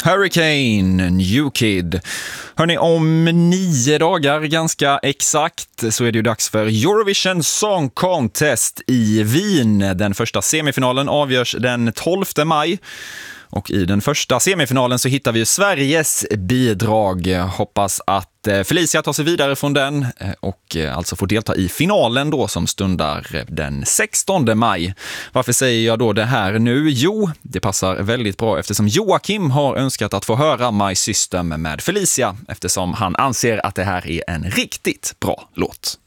Hurricane, New Kid. Hörrni, om 9 dagar ganska exakt så är det ju dags för Eurovision Song Contest i Wien. Den första semifinalen avgörs den 12 maj. Och i den första semifinalen så hittar vi ju Sveriges bidrag. Hoppas att Felicia tar sig vidare från den och alltså får delta i finalen då som stundar den 16 maj. Varför säger jag då det här nu? Jo, det passar väldigt bra eftersom Joakim har önskat att få höra My System med Felicia eftersom han anser att det här är en riktigt bra låt.